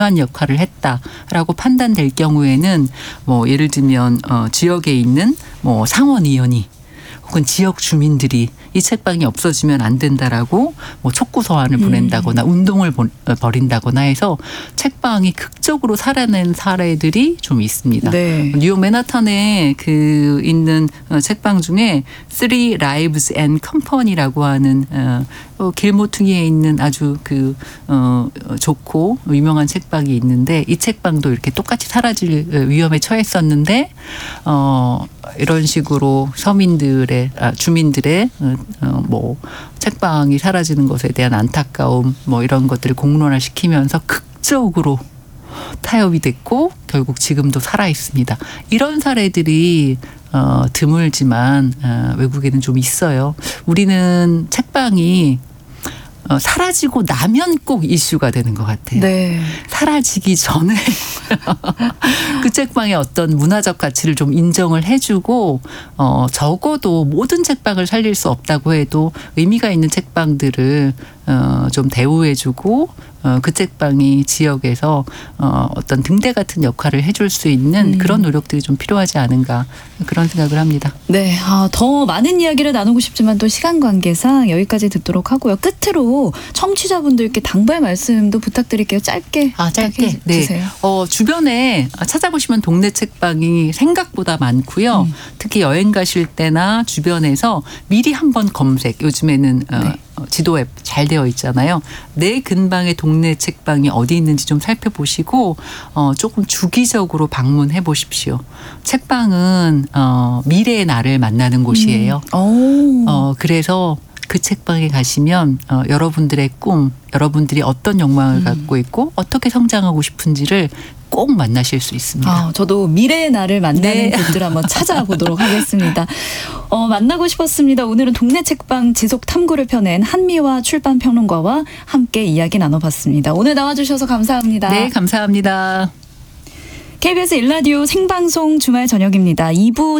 중요한 역할을 했다라고 판단될 경우에는 뭐 예를 들면 지역에 있는 뭐 상원의원이 혹은 지역 주민들이 이 책방이 없어지면 안 된다라고 뭐 촉구 서한을 보낸다거나 운동을 벌인다거나 해서 책방이 극적으로 살아낸 사례들이 좀 있습니다. 네. 뉴욕 맨하탄에 그 있는 책방 중에 Three Lives and Company라고 하는 길모퉁이에 있는 아주 그 좋고 유명한 책방이 있는데 이 책방도 이렇게 똑같이 사라질 위험에 처했었는데 이런 식으로 서민들의 주민들의 뭐 책방이 사라지는 것에 대한 안타까움 뭐 이런 것들을 공론화시키면서 극적으로 타협이 됐고 결국 지금도 살아 있습니다. 이런 사례들이 드물지만 외국에는 좀 있어요. 우리는 책방이 사라지고 나면 꼭 이슈가 되는 것 같아요. 네. 사라지기 전에 그 책방의 어떤 문화적 가치를 좀 인정을 해주고 적어도 모든 책방을 살릴 수 없다고 해도 의미가 있는 책방들을 좀 대우해주고 그 책방이 지역에서 어떤 등대 같은 역할을 해줄 수 있는 그런 노력들이 좀 필요하지 않은가 그런 생각을 합니다. 네, 더 많은 이야기를 나누고 싶지만 또 시간 관계상 여기까지 듣도록 하고요. 끝으로 청취자분들께 당부의 말씀도 부탁드릴게요. 짧게 짧게 주세요. 네. 주변에 찾아보시면 동네 책방이 생각보다 많고요. 특히 여행 가실 때나 주변에서 미리 한번 검색. 요즘에는 지도 앱 잘 되어 있잖아요. 내 근방의 동네 책방이 어디 있는지 좀 살펴보시고 조금 주기적으로 방문해 보십시오. 책방은 미래의 나를 만나는 곳이에요. 그래서 그 책방에 가시면 여러분들의 꿈, 여러분들이 어떤 욕망을 갖고 있고 어떻게 성장하고 싶은지를 꼭 만나실 수 있습니다. 저도 미래의 나를 만나는 곳들 한번 찾아보도록 하겠습니다. 만나고 싶었습니다. 오늘은 동네 책방 지속 탐구를 펴낸 한미화 출판평론가와 함께 이야기 나눠봤습니다. 오늘 나와주셔서 감사합니다. 네, 감사합니다. KBS 1라디오 생방송 주말 저녁입니다. 2부